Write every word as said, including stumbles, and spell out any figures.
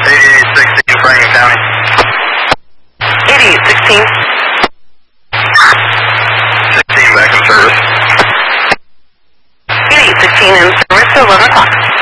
eighty-eight sixteen, Franklin County. eighty-eight sixteen. sixteen back in service. eighty-eight sixteen in service to eleven o'clock.